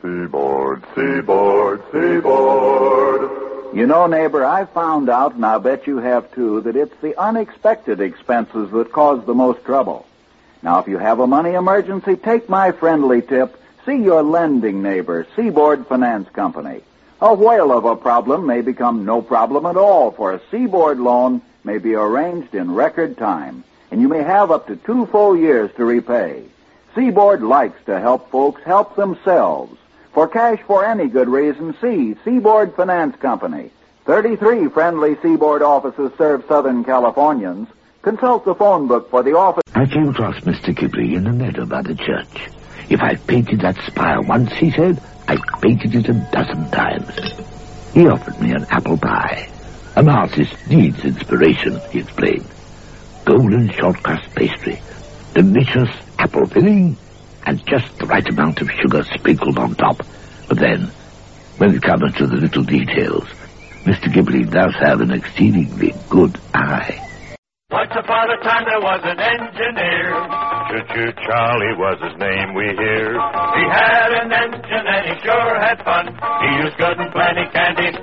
Seaboard, Seaboard, Seaboard. You know, neighbor, I've found out, and I'll bet you have too, that it's the unexpected expenses that cause the most trouble. Now, if you have a money emergency, take my friendly tip. See your lending neighbor, Seaboard Finance Company. A whale of a problem may become no problem at all, for a Seaboard loan may be arranged in record time, and you may have up to 2 full years to repay. Seaboard likes to help folks help themselves. For cash for any good reason, see Seaboard Finance Company. 33 friendly Seaboard offices serve Southern Californians. Consult the phone book for the office. I came across Mr. Ghibli in the meadow by the church. If I've painted that spire once, he said, I've painted it 12 times. He offered me an apple pie. An artist needs inspiration, he explained. Golden short crust pastry, delicious apple filling, and just the right amount of sugar sprinkled on top. But then, when it comes to the little details, Mr. Ghibli does have an exceedingly good eye. Once upon a time there was an engineer. Choo-choo Charlie was his name, we hear. He had an engine and he sure had fun. He used good and plenty candy